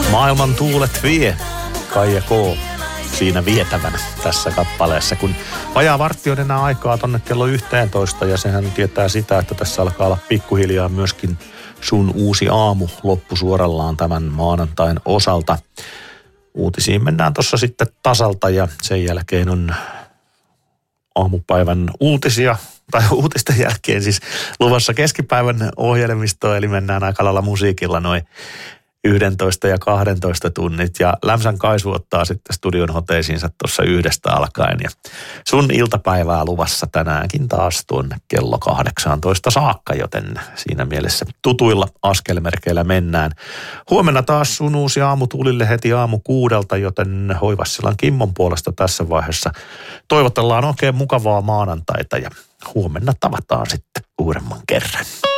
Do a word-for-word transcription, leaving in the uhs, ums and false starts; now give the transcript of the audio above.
Maailman tuulet vie, Kaija K. siinä vietävänä tässä kappaleessa, kun vajaa vartti on enää aikaa tonne kello yhteentoista ja sehän tietää sitä, että tässä alkaa olla pikkuhiljaa myöskin sun uusi aamu loppusuorallaan tämän maanantain osalta. Uutisiin mennään tuossa sitten tasalta ja sen jälkeen on aamupäivän uutisia, tai uutisten jälkeen siis luvassa keskipäivän ohjelmistoa, eli mennään aika lailla musiikilla noin yksitoista ja kaksitoista tunnit. Ja Lämsän Kaisu ottaa sitten studion hoteisiinsa tuossa yhdestä alkaen. Ja sun iltapäivää luvassa tänäänkin taas tuonne kello kahdeksantoista saakka, joten siinä mielessä tutuilla askelmerkeillä mennään. Huomenna taas sun uusi aamu tulille heti aamu kuudelta, joten Hoivassilan Kimmon puolesta tässä vaiheessa toivotellaan oikein mukavaa maanantaita ja huomenna tavataan sitten uudemman kerran.